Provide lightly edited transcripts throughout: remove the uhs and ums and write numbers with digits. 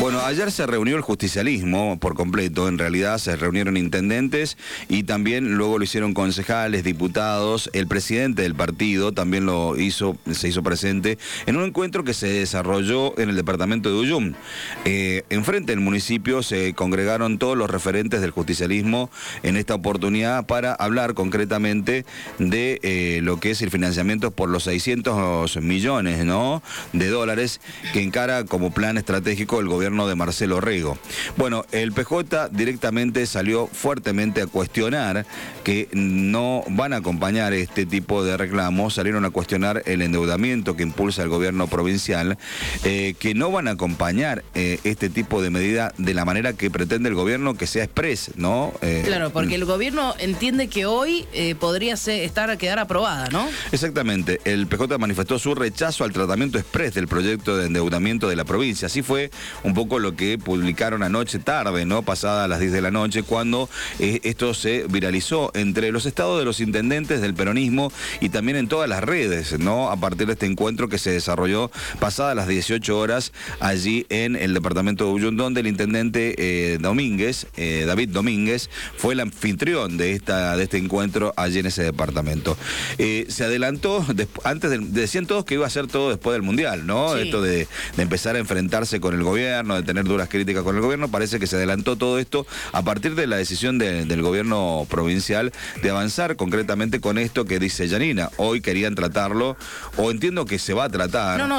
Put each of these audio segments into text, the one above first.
Bueno, ayer se reunió el justicialismo por completo, en realidad se reunieron intendentes y también luego lo hicieron concejales, diputados, el presidente del partido también se hizo presente en un encuentro que se desarrolló en el departamento de Uyum. Enfrente del municipio se congregaron todos los referentes del justicialismo en esta oportunidad para hablar concretamente de lo que es el financiamiento por los 600 millones, ¿no?, de dólares que encara como plan estratégico el gobierno de Marcelo Rego. Bueno, el PJ directamente salió fuertemente a cuestionar que no van a acompañar este tipo de reclamos, salieron a cuestionar el endeudamiento que impulsa el gobierno provincial, que no van a acompañar este tipo de medida de la manera que pretende el gobierno que sea express, ¿no? Claro, porque el gobierno entiende que hoy podría quedar aprobada, ¿no? Exactamente, el PJ manifestó su rechazo al tratamiento express del proyecto de endeudamiento de la provincia. Así fue un poco lo que publicaron anoche tarde, ¿no?, pasada a las 10 de la noche, cuando esto se viralizó entre los estados de los intendentes del peronismo y también en todas las redes, ¿no?, a partir de este encuentro que se desarrolló pasada las 18 horas allí en el departamento de Uyum, donde el intendente David Domínguez, fue el anfitrión de este encuentro allí en ese departamento. Se adelantó, decían todos que iba a ser todo después del Mundial, ¿no? Sí. Esto de empezar a enfrentarse con el gobierno, de tener duras críticas con el gobierno. Parece que se adelantó todo esto a partir de la decisión del gobierno provincial de avanzar concretamente con esto que dice Yanina. Hoy querían tratarlo, o entiendo que se va a tratar. No,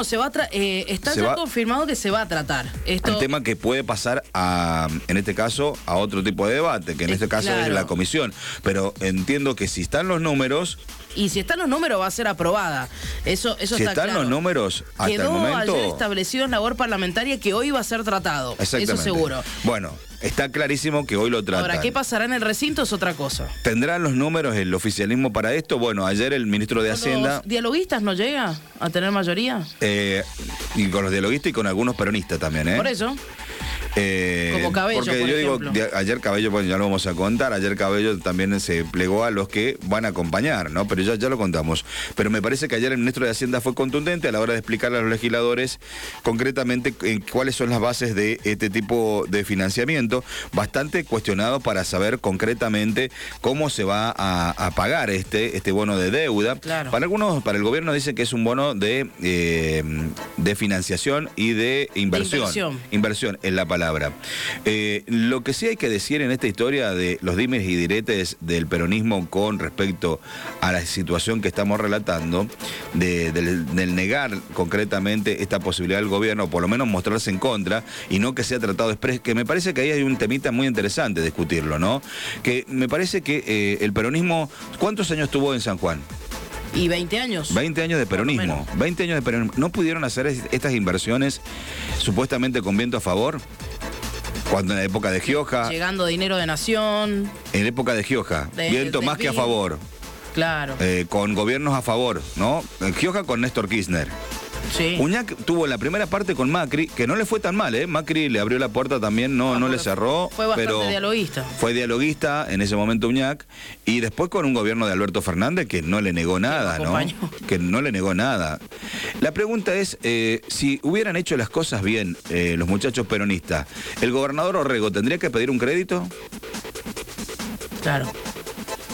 está confirmado que se va a tratar. El tema que puede pasar en este caso, a otro tipo de debate, que en este caso es la comisión. Pero entiendo que si están los números... Y si están los números va a ser aprobada. Eso está claro. Si están los números hasta el momento... Quedó ayer establecido en labor parlamentaria que hoy va a ser tratado. Exactamente. Eso seguro. Bueno, está clarísimo que hoy lo tratan. Ahora, ¿qué pasará en el recinto? Es otra cosa. ¿Tendrán los números el oficialismo para esto? Bueno, ayer el ministro de Hacienda... ¿Los dialoguistas no llega a tener mayoría? Y con los dialoguistas y con algunos peronistas también, ¿eh? Por eso... como Cabello, porque por ejemplo. Ayer Cabello, bueno, ya lo vamos a contar, ayer Cabello también se plegó a los que van a acompañar, ¿no? Pero ya lo contamos. Pero me parece que ayer el ministro de Hacienda fue contundente a la hora de explicarle a los legisladores concretamente cuáles son las bases de este tipo de financiamiento, bastante cuestionado para saber concretamente cómo se va a pagar este bono de deuda. Claro. Para algunos, para el gobierno dicen que es un bono de financiación y de inversión. Inversión es la palabra. Lo que sí hay que decir en esta historia de los dimes y diretes del peronismo con respecto a la situación que estamos relatando, del negar concretamente esta posibilidad del gobierno, o por lo menos mostrarse en contra, y no que sea tratado express, que me parece que ahí hay un temita muy interesante de discutirlo, ¿no? Que me parece que el peronismo, ¿cuántos años tuvo en San Juan? Y 20 años. 20 años de peronismo. 20 años de peronismo. ¿No pudieron hacer estas inversiones supuestamente con viento a favor? Cuando en la época de Gioja... Llegando dinero de Nación... En la época de Gioja, viento más que a favor. Claro. Con gobiernos a favor, ¿no? Gioja con Néstor Kirchner. Sí. Uñac tuvo la primera parte con Macri, que no le fue tan mal, ¿eh? Macri le abrió la puerta también, no le cerró. Fue bastante dialoguista. Fue dialoguista en ese momento Uñac, y después con un gobierno de Alberto Fernández que no le negó nada, ¿no? Que no le negó nada. La pregunta es, si hubieran hecho las cosas bien los muchachos peronistas, ¿el gobernador Orrego tendría que pedir un crédito? Claro.